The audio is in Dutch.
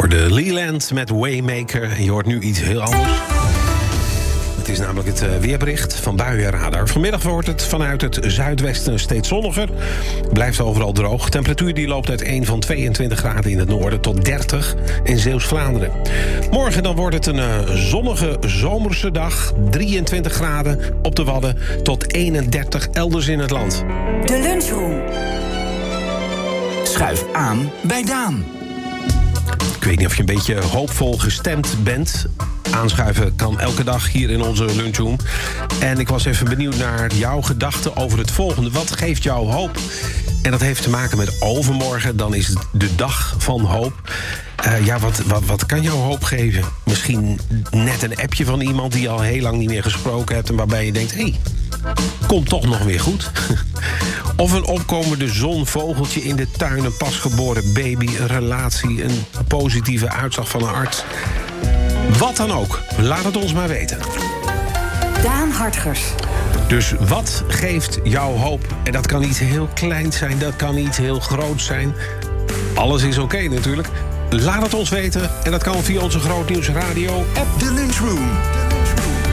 hoorde Leland met Waymaker. En je hoort nu iets heel anders. Het is namelijk het weerbericht van Buienradar. Vanmiddag wordt het vanuit het zuidwesten steeds zonniger. Blijft overal droog. Temperatuur die loopt uiteen van 22 graden in het noorden tot 30 in Zeeuws-Vlaanderen. Morgen dan wordt het een zonnige zomerse dag. 23 graden op de Wadden tot 31 elders in het land. De Lunchroom. Schuif aan bij Daan. Ik weet niet of je een beetje hoopvol gestemd bent. Aanschuiven kan elke dag hier in onze lunchroom. En ik was even benieuwd naar jouw gedachten over het volgende. Wat geeft jou hoop? En dat heeft te maken met overmorgen. Dan is het de dag van hoop. Wat kan jou hoop geven? Misschien net een appje van iemand die je al heel lang niet meer gesproken hebt... en waarbij je denkt, hé, komt toch nog weer goed. Of een opkomende zon, vogeltje in de tuin, een pasgeboren baby... een relatie, een positieve uitslag van een arts. Wat dan ook, laat het ons maar weten. Daan Hartgers. Dus wat geeft jou hoop? En dat kan iets heel kleins zijn, dat kan iets heel groots zijn. Alles is oké natuurlijk. Laat het ons weten en dat kan via onze Grootnieuws Radio app. De Lunchroom.